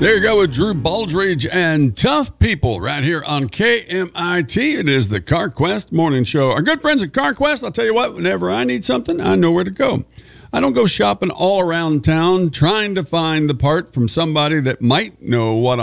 There you go with Drew Baldridge and Tough People right here on KMIT. It is the CarQuest Morning Show. Our good friends at CarQuest, I'll tell you what, whenever I need something, I know where to go. I don't go shopping all around town trying to find the part from somebody that might know what